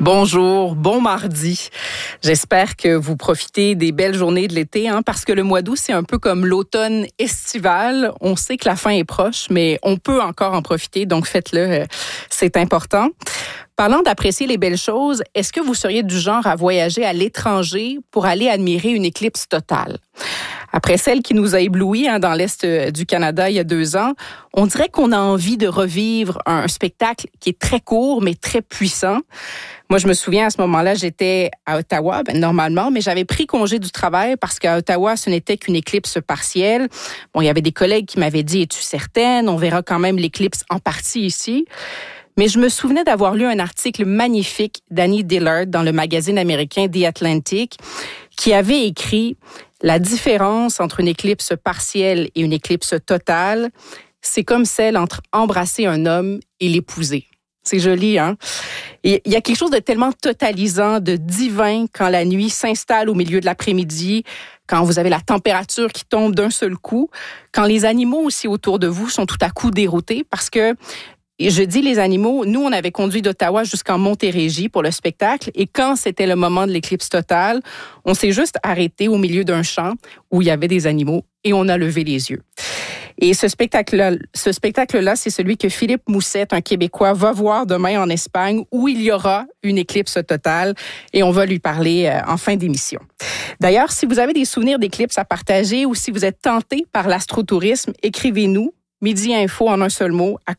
Bonjour, bon mardi. J'espère que vous profitez des belles journées de l'été, parce que le mois d'août, c'est un peu comme l'automne estival. On sait que la fin est proche, mais on peut encore en profiter, donc faites-le, c'est important. Parlant d'apprécier les belles choses, est-ce que vous seriez du genre à voyager à l'étranger pour aller admirer une éclipse totale? Après celle qui nous a éblouis dans l'Est du Canada il y a 2 ans, on dirait qu'on a envie de revivre un spectacle qui est très court, mais très puissant. Moi, je me souviens, à ce moment-là, j'étais à Ottawa, normalement, mais j'avais pris congé du travail parce qu'à Ottawa, ce n'était qu'une éclipse partielle. Bon, il y avait des collègues qui m'avaient dit « Es-tu certaine? On verra quand même l'éclipse en partie ici. » Mais je me souvenais d'avoir lu un article magnifique d'Annie Dillard dans le magazine américain The Atlantic qui avait écrit « La différence entre une éclipse partielle et une éclipse totale, c'est comme celle entre embrasser un homme et l'épouser. » C'est joli, hein? Et il y a quelque chose de tellement totalisant, de divin quand la nuit s'installe au milieu de l'après-midi, quand vous avez la température qui tombe d'un seul coup, quand les animaux aussi autour de vous sont tout à coup déroutés parce que et je dis les animaux, nous, on avait conduit d'Ottawa jusqu'en Montérégie pour le spectacle et quand c'était le moment de l'éclipse totale, on s'est juste arrêté au milieu d'un champ où il y avait des animaux et on a levé les yeux. Et ce spectacle-là, c'est celui que Philippe Moussette, un Québécois, va voir demain en Espagne où il y aura une éclipse totale et on va lui parler en fin d'émission. D'ailleurs, si vous avez des souvenirs d'éclipses à partager ou si vous êtes tenté par l'astrotourisme, écrivez-nous Midi Info en un seul mot à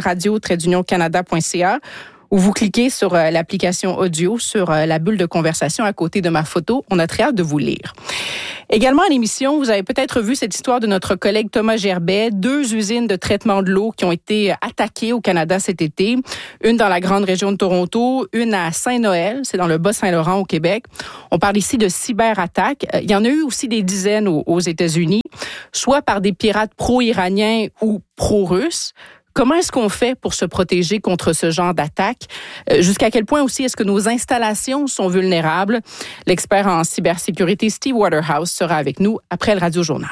commercialradio-canada.ca ou vous cliquez sur l'application audio sur la bulle de conversation à côté de ma photo. On a très hâte de vous lire. Également à l'émission, vous avez peut-être vu cette histoire de notre collègue Thomas Gerbet, 2 usines de traitement de l'eau qui ont été attaquées au Canada cet été. Une dans la grande région de Toronto, une à Saint-Noël, c'est dans le Bas-Saint-Laurent au Québec. On parle ici de cyberattaques. Il y en a eu aussi des dizaines aux États-Unis, soit par des pirates pro-iraniens ou pro-russes. Comment est-ce qu'on fait pour se protéger contre ce genre d'attaque? Jusqu'à quel point aussi est-ce que nos installations sont vulnérables? L'expert en cybersécurité Steve Waterhouse sera avec nous après le Radio-Journal.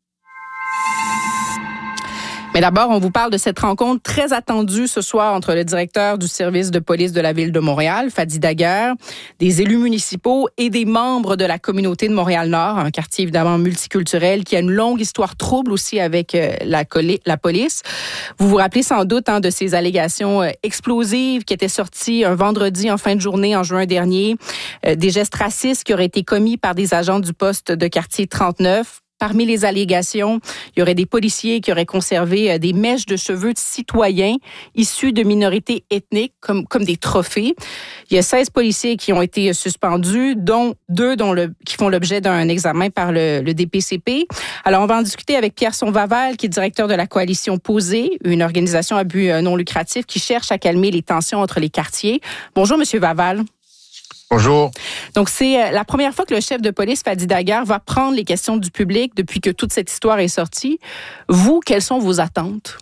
Mais d'abord, on vous parle de cette rencontre très attendue ce soir entre le directeur du service de police de la Ville de Montréal, Fadi Daguerre, des élus municipaux et des membres de la communauté de Montréal-Nord, un quartier évidemment multiculturel qui a une longue histoire trouble aussi avec la police. Vous vous rappelez sans doute de ces allégations explosives qui étaient sorties un vendredi en fin de journée en juin dernier, des gestes racistes qui auraient été commis par des agents du poste de quartier 39. Parmi les allégations, il y aurait des policiers qui auraient conservé des mèches de cheveux de citoyens issus de minorités ethniques comme des trophées. Il y a 16 policiers qui ont été suspendus, dont 2 qui font l'objet d'un examen par le DPCP. Alors, on va en discuter avec Pierre Sonvaval, qui est directeur de la coalition Posé, une organisation à but non lucratif qui cherche à calmer les tensions entre les quartiers. Bonjour, Monsieur Vaval. Bonjour. Donc, c'est la première fois que le chef de police, Fadi Daguerre, va prendre les questions du public depuis que toute cette histoire est sortie. Vous, quelles sont vos attentes?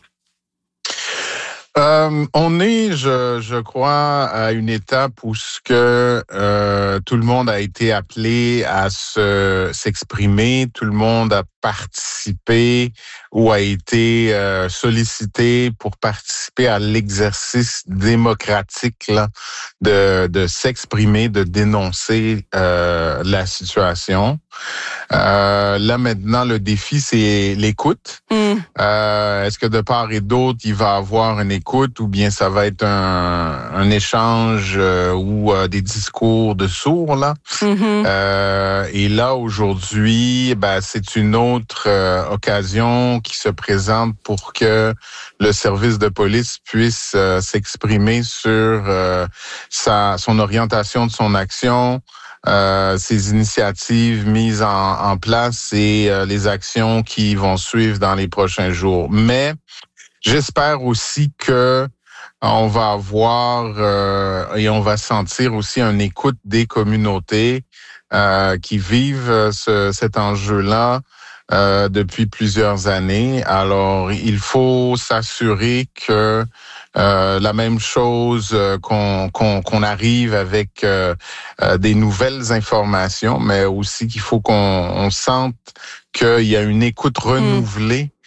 On est, je crois, à une étape où tout le monde a été appelé à s'exprimer, tout le monde a participé ou a été sollicité pour participer à l'exercice démocratique là, de s'exprimer, de dénoncer la situation. Là maintenant, le défi, c'est l'écoute. Est-ce que de part et d'autre, il va y avoir une écoute ou bien ça va être un échange ou des discours de sourds là? Et là, aujourd'hui, c'est une autre occasion qui se présente pour que le service de police puisse s'exprimer sur son orientation de son action, ces initiatives mises en place et les actions qui vont suivre dans les prochains jours. Mais j'espère aussi que on va avoir et on va sentir aussi une écoute des communautés qui vivent cet enjeu-là depuis plusieurs années. Alors, il faut s'assurer que la même chose qu'on arrive avec des nouvelles informations, mais aussi qu'il faut qu'on sente qu'il y a une écoute renouvelée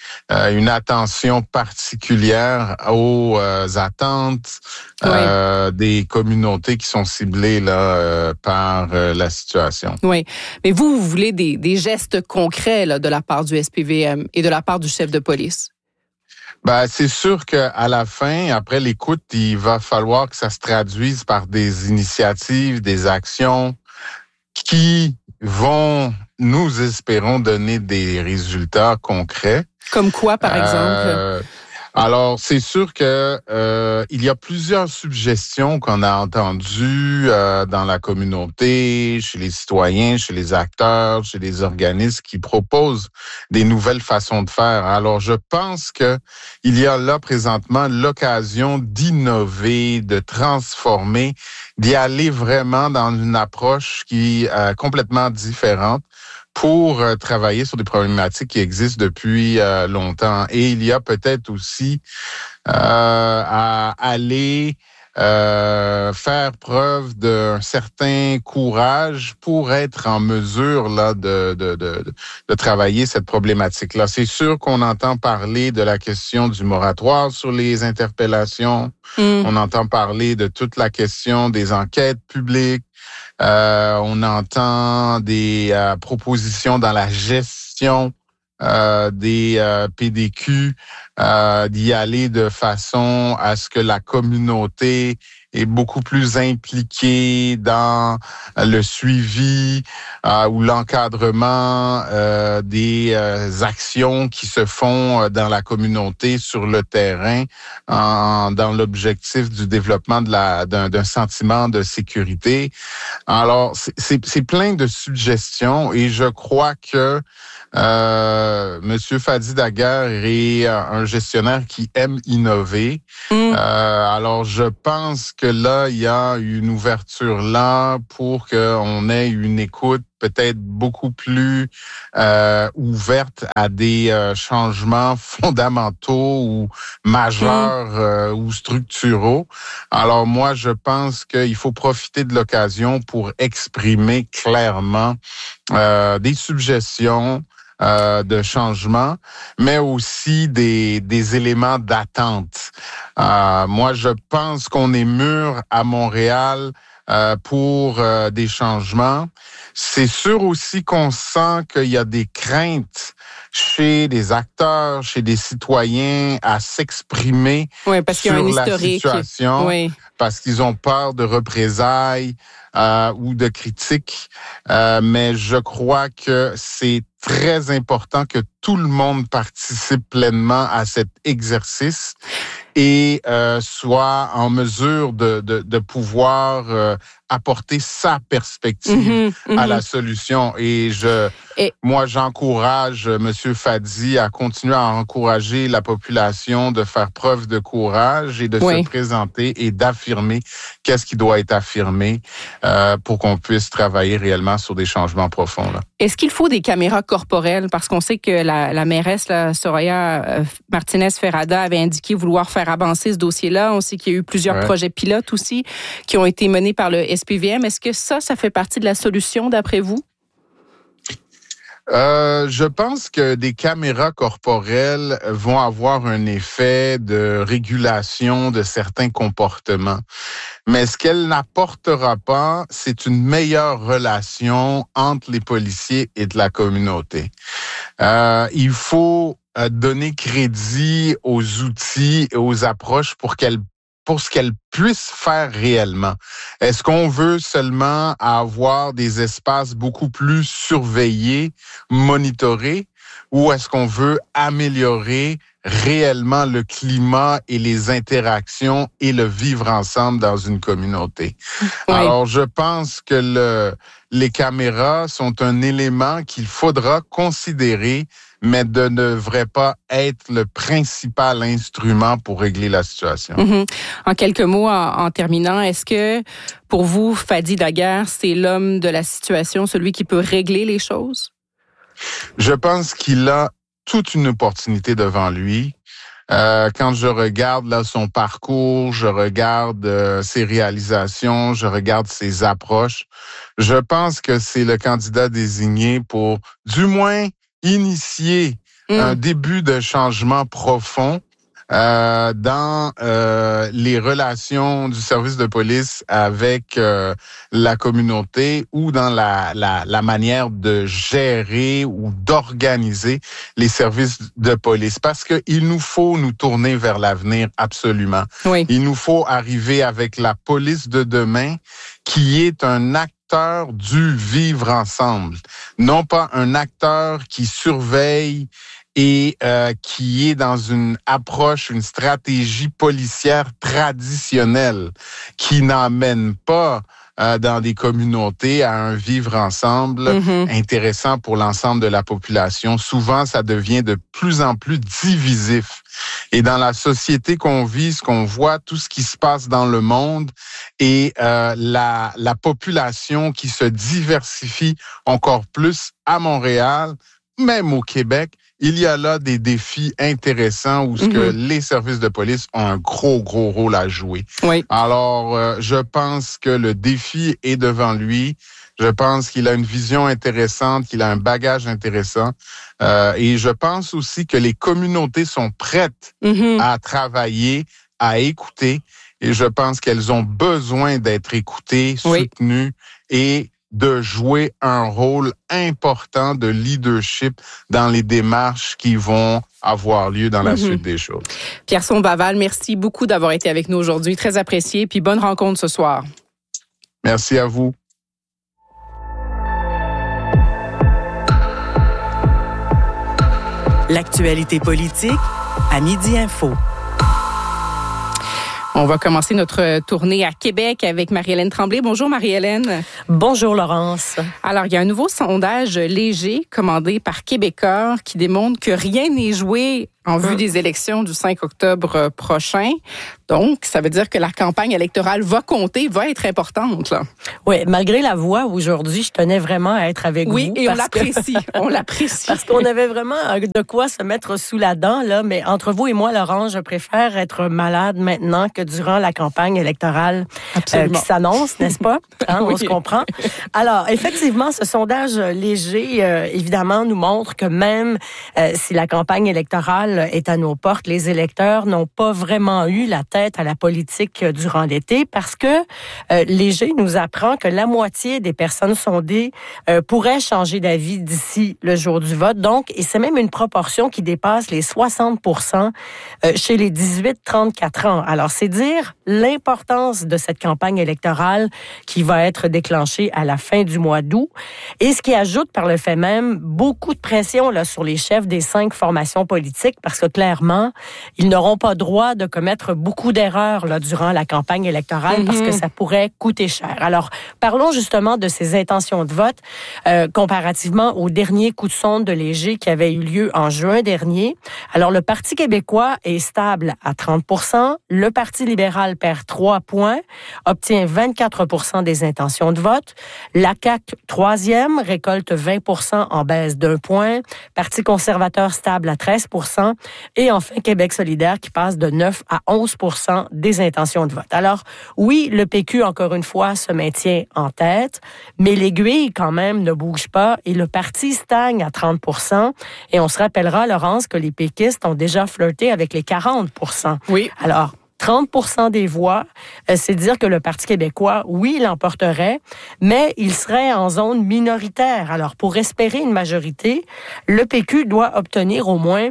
une attention particulière aux attentes des communautés qui sont ciblées là par la situation. Oui, mais vous voulez des gestes concrets là, de la part du SPVM et de la part du chef de police? C'est sûr qu'à la fin, après l'écoute, il va falloir que ça se traduise par des initiatives, des actions qui vont, nous espérons, donner des résultats concrets. Comme quoi, par exemple? Alors, c'est sûr que il y a plusieurs suggestions qu'on a entendues dans la communauté, chez les citoyens, chez les acteurs, chez les organismes qui proposent des nouvelles façons de faire. Alors, je pense que il y a là présentement l'occasion d'innover, de transformer, d'y aller vraiment dans une approche qui est complètement différente pour travailler sur des problématiques qui existent depuis longtemps. Et il y a peut-être aussi à aller faire preuve d'un certain courage pour être en mesure là de travailler cette problématique-là. C'est sûr qu'on entend parler de la question du moratoire sur les interpellations. On entend parler de toute la question des enquêtes publiques. On entend des propositions dans la gestion des PDQ, d'y aller de façon à ce que la communauté est beaucoup plus impliquée dans le suivi ou l'encadrement des actions qui se font dans la communauté sur le terrain dans l'objectif du développement d'un sentiment de sécurité. Alors, c'est plein de suggestions et je crois que Monsieur Fadi Daguerre est un gestionnaire qui aime innover. Alors, je pense que là, il y a une ouverture là pour qu'on ait une écoute peut-être beaucoup plus ouverte à des changements fondamentaux ou majeurs ou structuraux. Alors moi, je pense qu'il faut profiter de l'occasion pour exprimer clairement des suggestions de changement, mais aussi des éléments d'attente. Moi, je pense qu'on est mûr à Montréal pour des changements. C'est sûr aussi qu'on sent qu'il y a des craintes chez des acteurs, chez des citoyens à s'exprimer sur la situation, parce qu'ils ont peur de représailles ou de critiques. Mais je crois que c'est très important que tout le monde participe pleinement à cet exercice et soit en mesure de pouvoir apporter sa perspective à la solution. Et moi, j'encourage Monsieur Fadi à continuer à encourager la population de faire preuve de courage et de se présenter et d'affirmer qu'est-ce qui doit être affirmé pour qu'on puisse travailler réellement sur des changements profonds. Là. Est-ce qu'il faut des caméras corporelles? Parce qu'on sait que la mairesse, Soraya Martinez-Ferrada, avait indiqué vouloir faire avancer ce dossier-là. On sait qu'il y a eu plusieurs projets pilotes aussi qui ont été menés par le SPVM. Est-ce que ça fait partie de la solution, d'après vous? Je pense que des caméras corporelles vont avoir un effet de régulation de certains comportements. Mais ce qu'elle n'apportera pas, c'est une meilleure relation entre les policiers et de la communauté. Il faut donner crédit aux outils et aux approches pour ce qu'elles puissent faire réellement. Est-ce qu'on veut seulement avoir des espaces beaucoup plus surveillés, monitorés, ou est-ce qu'on veut améliorer réellement le climat et les interactions et le vivre ensemble dans une communauté? Alors, je pense que les caméras sont un élément qu'il faudra considérer, mais ne devrait pas être le principal instrument pour régler la situation. En quelques mots, en terminant, est-ce que pour vous, Fadi Daguerre, c'est l'homme de la situation, celui qui peut régler les choses? Je pense qu'il a toute une opportunité devant lui. Quand je regarde là son parcours, je regarde ses réalisations, je regarde ses approches, je pense que c'est le candidat désigné pour, du moins, initier un début de changement profond dans les relations du service de police avec la communauté ou dans la manière de gérer ou d'organiser les services de police. Parce que il nous faut nous tourner vers l'avenir absolument. Oui. Il nous faut arriver avec la police de demain qui est un acteur du vivre ensemble, non pas un acteur qui surveille et qui est dans une approche, une stratégie policière traditionnelle qui n'amène pas dans des communautés à un vivre ensemble intéressant pour l'ensemble de la population. Souvent, ça devient de plus en plus divisif. Et dans la société qu'on vit, ce qu'on voit, tout ce qui se passe dans le monde et la population qui se diversifie encore plus à Montréal, même au Québec, il y a là des défis intéressants où ce que les services de police ont un gros rôle à jouer. Oui. Alors, je pense que le défi est devant lui. Je pense qu'il a une vision intéressante, qu'il a un bagage intéressant. Et je pense aussi que les communautés sont prêtes à travailler, à écouter. Et je pense qu'elles ont besoin d'être écoutées, soutenues et de jouer un rôle important de leadership dans les démarches qui vont avoir lieu dans la suite des choses. Pierre Sombaval, merci beaucoup d'avoir été avec nous aujourd'hui. Très apprécié. Puis bonne rencontre ce soir. Merci à vous. L'actualité politique à Midi Info. On va commencer notre tournée à Québec avec Marie-Hélène Tremblay. Bonjour Marie-Hélène. Bonjour Laurence. Alors, il y a un nouveau sondage léger commandé par Québecor qui démontre que rien n'est joué en vue des élections du 5 octobre prochain. Donc, ça veut dire que la campagne électorale va compter, va être importante, là. Oui, malgré la voix, aujourd'hui, je tenais vraiment à être avec vous. Oui, et on l'apprécie. On l'apprécie. Parce qu'on avait vraiment de quoi se mettre sous la dent, là. Mais entre vous et moi, Laurence, je préfère être malade maintenant que durant la campagne électorale qui s'annonce, n'est-ce pas? Hein, Oui. On se comprend. Alors, effectivement, ce sondage léger, évidemment, nous montre que même si la campagne électorale est à nos portes, les électeurs n'ont pas vraiment eu la tête à la politique durant l'été parce que Léger nous apprend que la moitié des personnes sondées pourraient changer d'avis d'ici le jour du vote. Donc, et c'est même une proportion qui dépasse les 60% chez les 18-34 ans. Alors, c'est dire l'importance de cette campagne électorale qui va être déclenchée à la fin du mois d'août. Et ce qui ajoute par le fait même beaucoup de pression là, sur les chefs des 5 formations politiques parce que clairement, ils n'auront pas droit de commettre beaucoup d'erreurs là, durant la campagne électorale parce que ça pourrait coûter cher. Alors, parlons justement de ces intentions de vote comparativement au dernier coup de sonde de Léger qui avait eu lieu en juin dernier. Alors, le Parti québécois est stable à 30%. Le Parti libéral perd 3 points, obtient 24% des intentions de vote. La CAQ, 3e, récolte 20% en baisse d'1 point. Parti conservateur stable à 13%. Et enfin, Québec solidaire qui passe de 9 à 11% des intentions de vote. Alors, oui, le PQ, encore une fois, se maintient en tête, mais l'aiguille, quand même, ne bouge pas et le parti stagne à 30%. Et on se rappellera, Laurence, que les péquistes ont déjà flirté avec les 40%. Oui. Alors, 30% des voix, c'est dire que le Parti québécois, oui, l'emporterait, mais il serait en zone minoritaire. Alors, pour espérer une majorité, le PQ doit obtenir au moins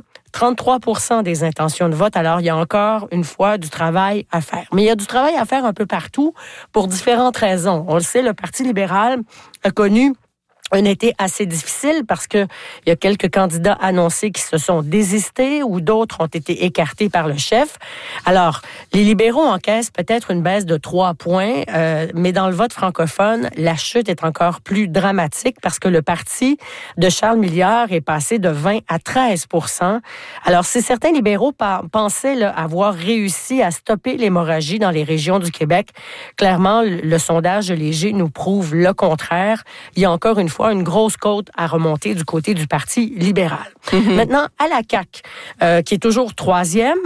33% des intentions de vote. Alors, il y a encore une fois du travail à faire. Mais il y a du travail à faire un peu partout pour différentes raisons. On le sait, le Parti libéral a connu un été assez difficile parce que il y a quelques candidats annoncés qui se sont désistés ou d'autres ont été écartés par le chef. Alors, les libéraux encaissent peut-être une baisse de 3 points, mais dans le vote francophone, la chute est encore plus dramatique parce que le parti de Charles Milliard est passé de 20 à 13%. Alors, si certains libéraux pensaient là, avoir réussi à stopper l'hémorragie dans les régions du Québec, clairement, le sondage de Léger nous prouve le contraire. Il y a encore une fois fois, une grosse côte à remonter du côté du Parti libéral. Maintenant, à la CAQ, qui est toujours troisième,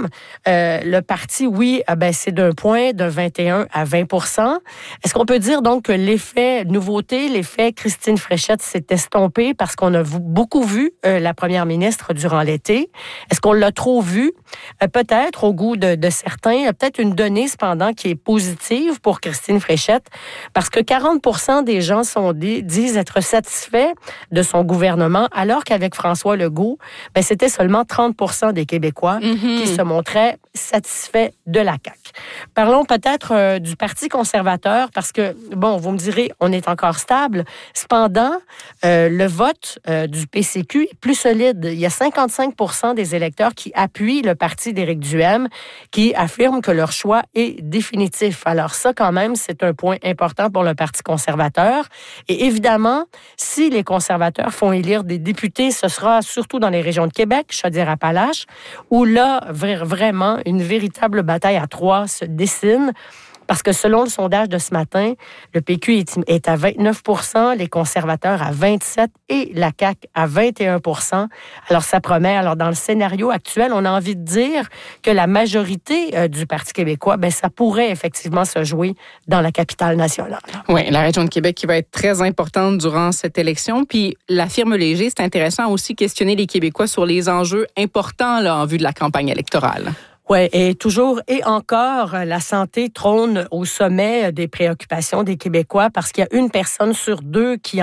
le parti, oui, a baissé d'un point de 21 à 20 %. Est-ce qu'on peut dire donc que l'effet nouveauté, l'effet Christine Fréchette s'est estompé parce qu'on a beaucoup vu la première ministre durant l'été? Est-ce qu'on l'a trop vu? Peut-être au goût de certains. Il y a peut-être une donnée cependant qui est positive pour Christine Fréchette parce que 40 % des gens disent être satisfaits de son gouvernement alors qu'avec François Legault, c'était seulement 30 % des Québécois qui se montraient satisfaits de la CAQ. Parlons peut-être du Parti conservateur parce que, bon, vous me direz, on est encore stable. Cependant, le vote du PCQ est plus solide. Il y a 55 % des électeurs qui appuient le parti d'Éric Duhaime, qui affirment que leur choix est définitif. Alors ça, quand même, c'est un point important pour le Parti conservateur. Et évidemment, si les conservateurs font élire des députés, ce sera surtout dans les régions de Québec, Chaudière-Appalaches, où là, vraiment, une véritable bataille à trois se dessine. Parce que selon le sondage de ce matin, le PQ est à 29 %, les conservateurs à 27 % et la CAQ à 21 %. Alors, ça promet. Alors, dans le scénario actuel, on a envie de dire que la majorité du Parti québécois, ça pourrait effectivement se jouer dans la capitale nationale. Oui, la région de Québec qui va être très importante durant cette élection. Puis, la firme Léger, c'est intéressant aussi questionner les Québécois sur les enjeux importants là, en vue de la campagne électorale. Oui, et toujours et encore, la santé trône au sommet des préoccupations des Québécois parce qu'il y a une personne sur deux qui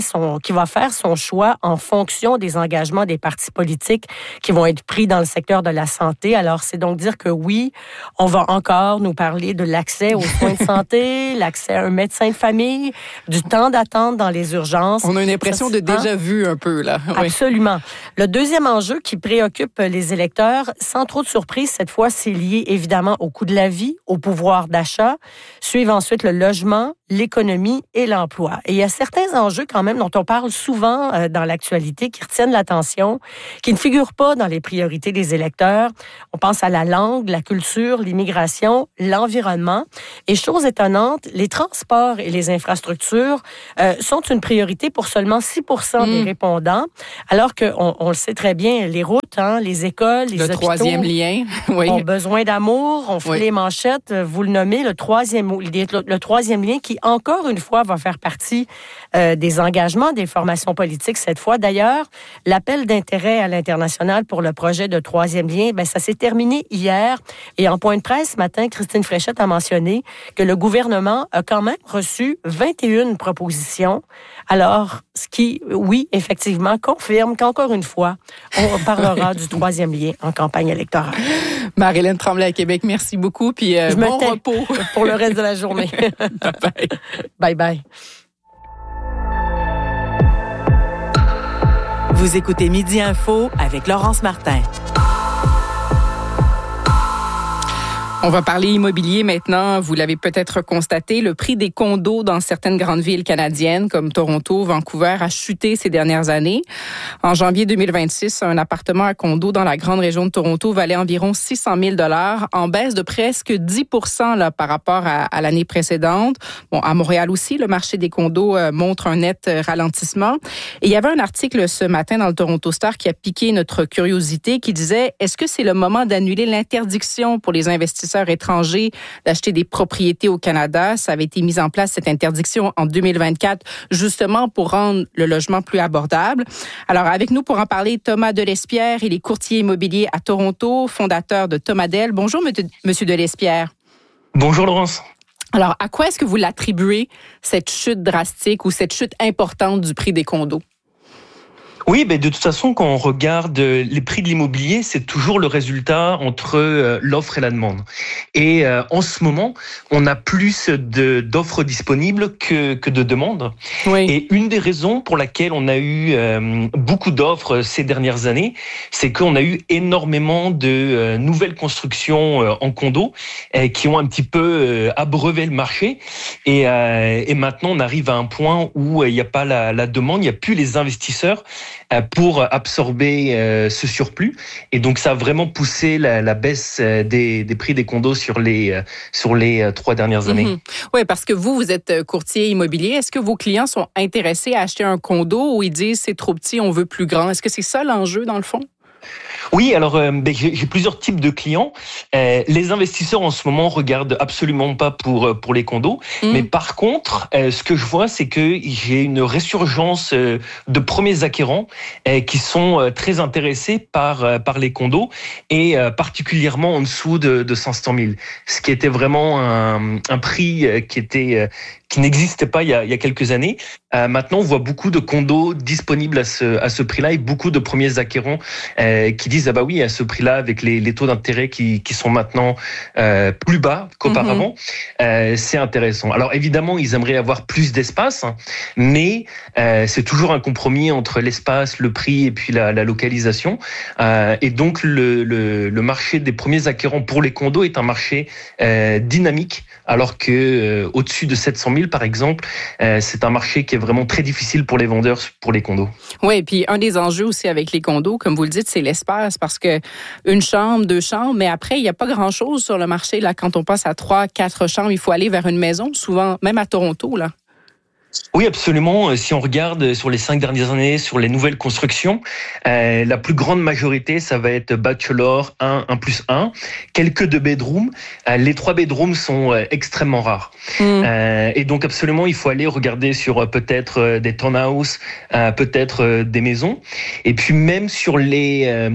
va faire son choix en fonction des engagements des partis politiques qui vont être pris dans le secteur de la santé. Alors, c'est donc dire que oui, on va encore nous parler de l'accès aux soins de santé, l'accès à un médecin de famille, du temps d'attente dans les urgences. On a une impression de déjà vu un peu, là. Oui. Absolument. Le deuxième enjeu qui préoccupe les électeurs, sans trop de surprise cette fois, c'est lié évidemment au coût de la vie, au pouvoir d'achat. Suivent ensuite le logement, l'économie et l'emploi. Et il y a certains enjeux quand même dont on parle souvent dans l'actualité qui retiennent l'attention, qui ne figurent pas dans les priorités des électeurs. On pense à la langue, la culture, l'immigration, l'environnement. Et chose étonnante, les transports et les infrastructures sont une priorité pour seulement 6 % des répondants, alors qu'on le sait très bien, les routes, les écoles, les hôpitaux... Le troisième lien, oui. Ont besoin d'amour, on fait les manchettes, vous le nommez, le troisième lien qui, encore une fois, va faire partie des engagements des formations politiques cette fois. D'ailleurs, l'appel d'intérêt à l'international pour le projet de troisième lien, ça s'est terminé hier. Et en point de presse ce matin, Christine Fréchette a mentionné que le gouvernement a quand même reçu 21 propositions. Alors, ce qui, oui, effectivement, confirme qu'encore une fois, on parlera du troisième lien en campagne électorale. Marie-Hélène Tremblay à Québec, merci beaucoup. Puis bon repos. Pour le reste de la journée. Bye-bye. Bye-bye. Vous écoutez Midi Info avec Laurence Martin. On va parler immobilier maintenant. Vous l'avez peut-être constaté, le prix des condos dans certaines grandes villes canadiennes comme Toronto, Vancouver a chuté ces dernières années. En janvier 2026, un appartement à condo dans la grande région de Toronto valait environ 600 000 $, en baisse de presque 10 % là, par rapport à l'année précédente. Bon, à Montréal aussi, le marché des condos montre un net ralentissement. Et il y avait un article ce matin dans le Toronto Star qui a piqué notre curiosité, qui disait « Est-ce que c'est le moment d'annuler l'interdiction pour les investisseurs étrangers d'acheter des propriétés au Canada? » Ça avait été mis en place, cette interdiction, en 2024, justement pour rendre le logement plus abordable. Alors, avec nous pour en parler, Thomas Delespierre, il est courtier immobilier à Toronto, fondateur de Tomadel. Bonjour, Monsieur Delespierre. Bonjour, Laurence. Alors, à quoi est-ce que vous l'attribuez, cette chute drastique ou cette chute importante du prix des condos? Oui, de toute façon, quand on regarde les prix de l'immobilier, c'est toujours le résultat entre l'offre et la demande. Et en ce moment, on a plus d'offres disponibles que de demandes. Oui. Et une des raisons pour laquelle on a eu beaucoup d'offres ces dernières années, c'est qu'on a eu énormément de nouvelles constructions en condo qui ont un petit peu abreuvé le marché. Et maintenant, on arrive à un point où il n'y a pas la demande, il n'y a plus les investisseurs pour absorber ce surplus. Et donc, ça a vraiment poussé la baisse des prix des condos sur les 3 dernières années. Oui, parce que vous êtes courtier immobilier. Est-ce que vos clients sont intéressés à acheter un condo ou ils disent c'est trop petit, on veut plus grand? Est-ce que c'est ça l'enjeu dans le fond? Oui, alors j'ai plusieurs types de clients. Les investisseurs en ce moment regardent absolument pas pour les condos, mais par contre, ce que je vois, c'est que j'ai une résurgence de premiers acquérants qui sont très intéressés par les condos et particulièrement en dessous de 500 000, ce qui était vraiment un prix qui n'existait pas il y a quelques années. Maintenant, on voit beaucoup de condos disponibles à ce prix-là et beaucoup de premiers acquérants qui disent ah bah oui, à ce prix-là, avec les taux d'intérêt qui sont maintenant plus bas qu'auparavant, c'est intéressant. Alors évidemment, ils aimeraient avoir plus d'espace, mais c'est toujours un compromis entre l'espace, le prix et puis la localisation. Et donc le marché des premiers acquérants pour les condos est un marché dynamique, alors que au-dessus de 700 000 par exemple, c'est un marché qui est vraiment très difficile pour les vendeurs pour les condos. Oui, puis un des enjeux aussi avec les condos, comme vous le dites, c'est l'espace, parce que une chambre, 2 chambres, mais après, il n'y a pas grand-chose sur le marché. Là, quand on passe à 3, 4 chambres, il faut aller vers une maison, souvent, même à Toronto, là. Oui, absolument. Si on regarde sur les 5 dernières années, sur les nouvelles constructions, la plus grande majorité, ça va être bachelor 1+1, quelques 2 bedrooms. Les 3 bedrooms sont extrêmement rares. Et donc, absolument, il faut aller regarder sur peut-être des townhouses, peut-être des maisons. Et puis, même sur les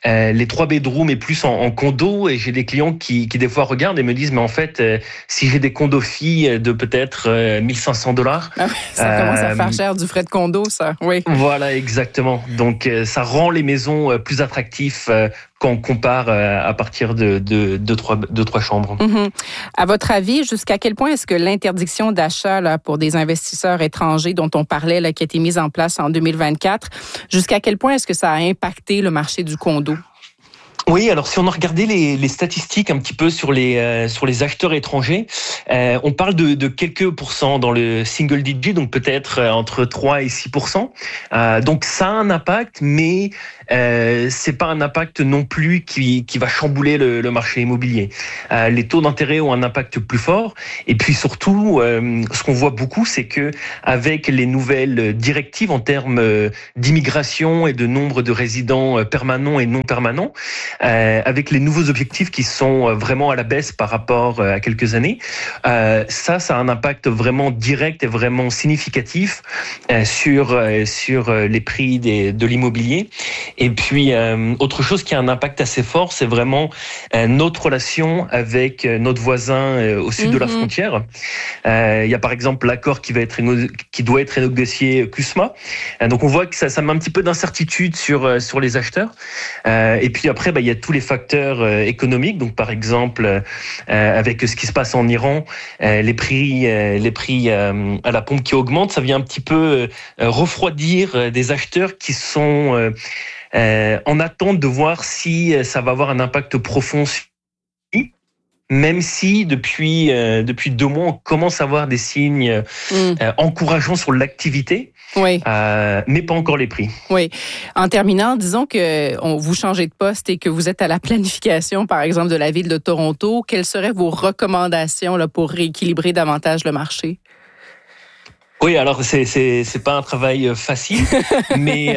3 bedrooms et plus en condo, et j'ai des clients qui des fois regardent et me disent, mais en fait, si j'ai des condos filles de peut-être $1,500, ça commence à faire cher du frais de condo, ça. Oui. Voilà, exactement. Donc, ça rend les maisons plus attractives quand on compare à partir de 3 chambres. À votre avis, jusqu'à quel point est-ce que l'interdiction d'achat là, pour des investisseurs étrangers dont on parlait, là, qui a été mise en place en 2024, jusqu'à quel point est-ce que ça a impacté le marché du condo? Oui, alors si on a regardé les statistiques un petit peu sur les acheteurs étrangers, on parle de quelques pourcents dans le single digit, donc peut-être entre 3 et 6%. Donc ça a un impact, mais c'est pas un impact non plus qui va chambouler le marché immobilier. Les taux d'intérêt ont un impact plus fort, et puis surtout, ce qu'on voit beaucoup, c'est que avec les nouvelles directives en termes d'immigration et de nombre de résidents permanents et non permanents, avec les nouveaux objectifs qui sont vraiment à la baisse par rapport à quelques années, ça a un impact vraiment direct et vraiment significatif sur les prix de l'immobilier. Et puis, autre chose qui a un impact assez fort, c'est vraiment notre relation avec notre voisin au sud de la frontière. Il y a par exemple l'accord qui doit être renégocié CUSMA. Donc, on voit que ça met un petit peu d'incertitude sur les acheteurs. Et puis après, il y a tous les facteurs économiques. Donc, par exemple, avec ce qui se passe en Iran, les prix à la pompe qui augmentent, ça vient un petit peu refroidir des acheteurs qui sont en attente de voir si ça va avoir un impact profond sur lui. Même si depuis 2 mois, on commence à voir des signes encourageants sur l'activité, mais pas encore les prix. Oui. En terminant, disons que vous changez de poste et que vous êtes à la planification, par exemple, de la ville de Toronto. Quelles seraient vos recommandations là, pour rééquilibrer davantage le marché? Oui, alors c'est pas un travail facile, mais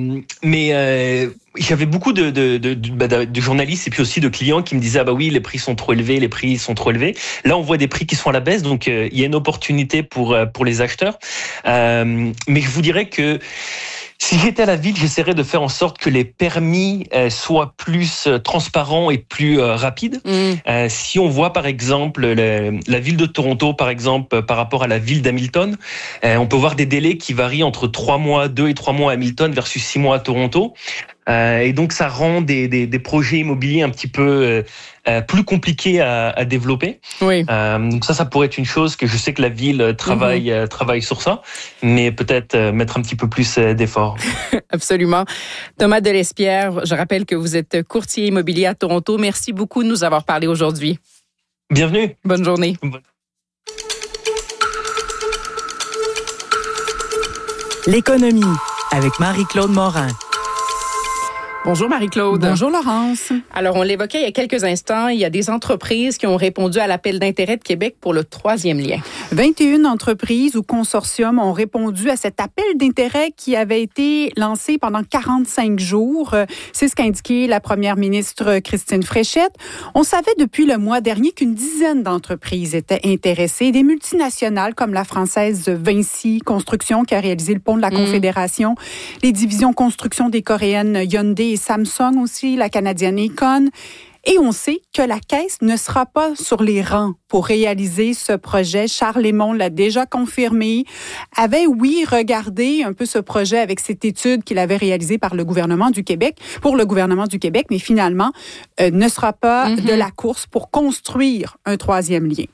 j'avais beaucoup de journalistes et puis aussi de clients qui me disaient ah bah oui, les prix sont trop élevés. Là, on voit des prix qui sont à la baisse, donc il y a une opportunité pour les acheteurs. Mais je vous dirais que si j'étais à la ville, j'essaierais de faire en sorte que les permis soient plus transparents et plus rapides. Si on voit par exemple la ville de Toronto, par exemple, par rapport à la ville d'Hamilton, on peut voir des délais qui varient entre 2 et 3 mois à Hamilton versus 6 mois à Toronto. Et donc ça rend des projets immobiliers un petit peu plus compliqués à développer. Oui. Donc ça pourrait être une chose que je sais que la ville travaille sur ça, mais peut-être mettre un petit peu plus d'efforts. Absolument. Thomas Delespierre, je rappelle que vous êtes courtier immobilier à Toronto. Merci beaucoup de nous avoir parlé aujourd'hui. Bienvenue. Bonne journée. L'économie avec Marie-Claude Morin. Bonjour Marie-Claude. Bonjour Laurence. Alors, on l'évoquait il y a quelques instants, il y a des entreprises qui ont répondu à l'appel d'intérêt de Québec pour le 3e lien. 21 entreprises ou consortiums ont répondu à cet appel d'intérêt qui avait été lancé pendant 45 jours. C'est ce qu'a indiqué la première ministre Christine Fréchette. On savait depuis le mois dernier qu'une dizaine d'entreprises étaient intéressées, des multinationales comme la française Vinci Construction qui a réalisé le pont de la Confédération, les divisions construction des coréennes Hyundai et Samsung aussi, la canadienne Econ. Et on sait que la Caisse ne sera pas sur les rangs pour réaliser ce projet. Charles Lemond l'a déjà confirmé. Avait, oui, regardé un peu ce projet avec cette étude qu'il avait réalisée par le gouvernement du Québec, pour le gouvernement du Québec, mais finalement, ne sera pas de la course pour construire un 3e lien.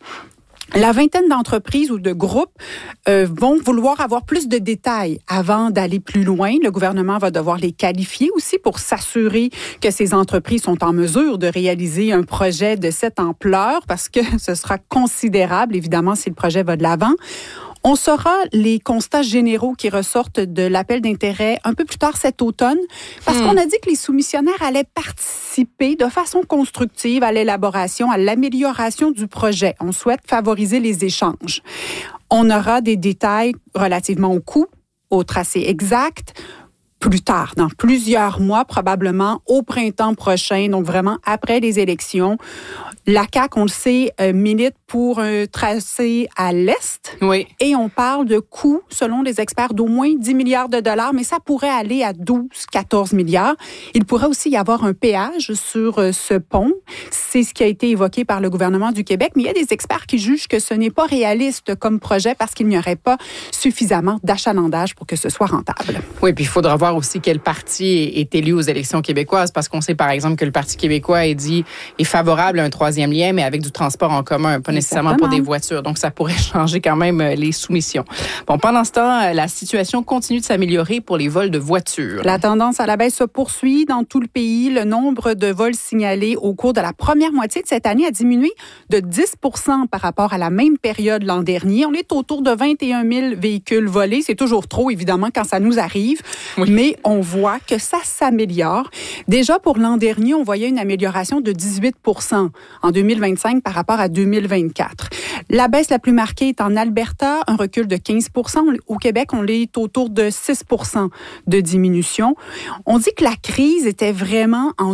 La vingtaine d'entreprises ou de groupes vont vouloir avoir plus de détails avant d'aller plus loin. Le gouvernement va devoir les qualifier aussi pour s'assurer que ces entreprises sont en mesure de réaliser un projet de cette ampleur parce que ce sera considérable, évidemment, si le projet va de l'avant. On saura les constats généraux qui ressortent de l'appel d'intérêt un peu plus tard cet automne, parce qu'on a dit que les soumissionnaires allaient participer de façon constructive à l'élaboration, à l'amélioration du projet. On souhaite favoriser les échanges. On aura des détails relativement au coût, au tracé exact, plus tard, dans plusieurs mois, probablement au printemps prochain, donc vraiment après les élections. La CAQ, on le sait, milite pour un tracé à l'est. Oui. Et on parle de coûts, selon les experts, d'au moins 10 milliards de dollars, mais ça pourrait aller à 12-14 milliards. Il pourrait aussi y avoir un péage sur ce pont. C'est ce qui a été évoqué par le gouvernement du Québec, mais il y a des experts qui jugent que ce n'est pas réaliste comme projet parce qu'il n'y aurait pas suffisamment d'achalandage pour que ce soit rentable. Oui, puis il faudra voir aussi quel parti est élu aux élections québécoises, parce qu'on sait par exemple que le Parti québécois est favorable à un 3e lien, mais avec du transport en commun, pas nécessairement pour des voitures. Donc, ça pourrait changer quand même les soumissions. Bon, pendant ce temps, la situation continue de s'améliorer pour les vols de voitures. La tendance à la baisse se poursuit dans tout le pays. Le nombre de vols signalés au cours de la première moitié de cette année a diminué de 10% par rapport à la même période l'an dernier. On est autour de 21 000 véhicules volés. C'est toujours trop, évidemment, quand ça nous arrive. Oui. Mais on voit que ça s'améliore. Déjà, pour l'an dernier, on voyait une amélioration de 18% en 2025 par rapport à 2024. La baisse la plus marquée est en Alberta, un recul de 15%. Au Québec, on est autour de 6% de diminution. On dit que la crise était vraiment en